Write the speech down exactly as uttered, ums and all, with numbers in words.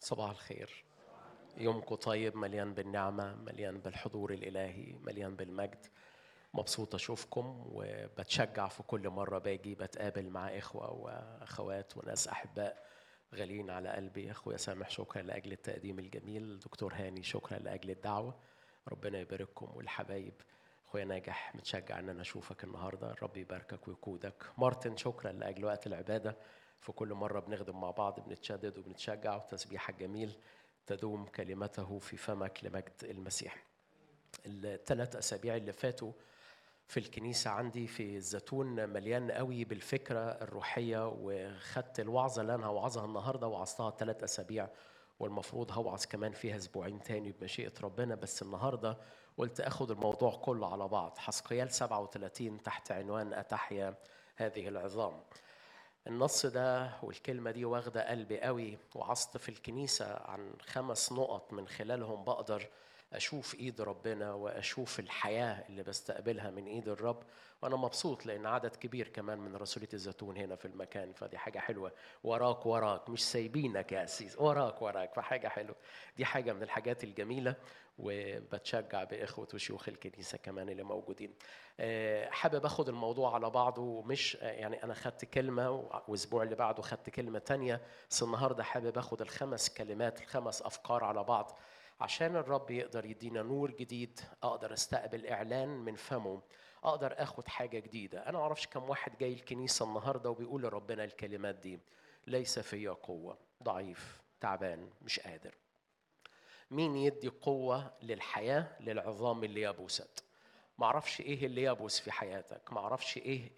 صباح الخير. يومكم طيب، مليان بالنعمة، مليان بالحضور الإلهي، مليان بالمجد. مبسوط أشوفكم وبتشجع في كل مرة باجي بتقابل مع إخوة وأخوات وناس أحباء غاليين على قلبي. أخويا سامح شكرا لأجل التقديم الجميل. دكتور هاني شكرا لأجل الدعوة. ربنا يبارككم والحبايب. أخويا ناجح متشجع أن أنا أشوفك النهاردة. ربي يباركك ويقودك. مارتن شكرا لأجل وقت العبادة. في كل مرة بنخدم مع بعض بنتشدد وبنتشجع، وتسبيحك جميل تدوم كلمته في فمك لمجد المسيح. الثلاث أسابيع اللي فاتوا في الكنيسة عندي في الزيتون مليان قوي بالفكرة الروحية، وخدت الوعظة اللي أنا هوعظها النهاردة وعظتها ثلاث أسابيع، والمفروض هوعظ كمان فيها أسبوعين تاني بمشيئة ربنا. بس النهاردة قلت أخد الموضوع كله على بعض. حسقيال سبعة وثلاثين تحت عنوان أتحيا هذه العظام. النص ده والكلمة دي واخدة قلبي قوي، وعظت في الكنيسة عن خمس نقط من خلالهم بقدر أشوف إيد ربنا وأشوف الحياة اللي بستقبلها من إيد الرب. وأنا مبسوط لأن عدد كبير كمان من رسولية الزيتون هنا في المكان، فدي حاجة حلوة. وراك وراك، مش سايبينك يا أسيس، وراك وراك، فحاجة حلوة. دي حاجة من الحاجات الجميلة، وبتشجع بإخوة وشيوخ الكنيسة كمان اللي موجودين. حابب أخد الموضوع على بعضه، مش يعني أنا خدت كلمة وأسبوع اللي بعده خدت كلمة تانية، بس النهاردة حابب أخد الخمس كلمات الخمس أفكار على بعض عشان الرب يقدر يدينا نور جديد، أقدر أستقبل إعلان من فمه، أقدر أخد حاجة جديدة. أنا معرفش كم واحد جاي الكنيسة النهاردة وبيقول لربنا الكلمات دي: ليس فيا قوة، ضعيف، تعبان، مش قادر. مين يدي قوة للحياة للعظام اللي يبوست؟ معرفش ايه اللي يبوس في حياتك، معرفش ايه